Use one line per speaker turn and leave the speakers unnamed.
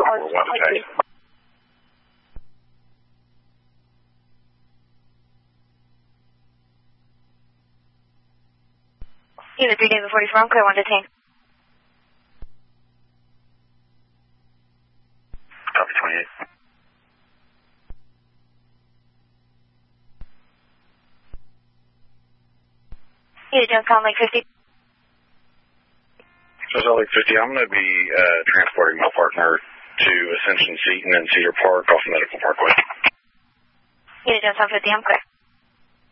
Tower 1 to take.
Unit 3 David 44, clear 1 to detain.
Copy 28.
Unit Jones, Column Lake 50.
So Lake 50, I'm going to be transporting my partner to Ascension Seton and Cedar Park off Medical Parkway.
Unit Jones, Column 50, I'm clear.